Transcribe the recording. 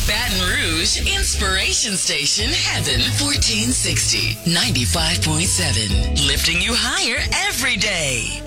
Baton Rouge Inspiration Station Heaven 1460 95.7. Lifting you higher every day.